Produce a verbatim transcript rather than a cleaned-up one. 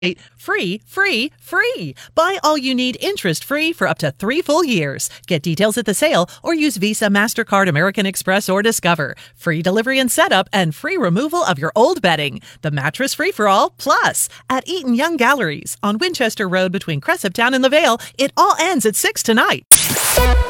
Free, free, free. Buy all you need interest-free for up to three full years. Get details at the sale or use Visa, MasterCard, American Express, or Discover. Free delivery and setup and free removal of your old bedding. The Mattress Free-for-All Plus at Eaton Young Galleries on Winchester Road between Cresaptown and the Vale. It all ends at six tonight.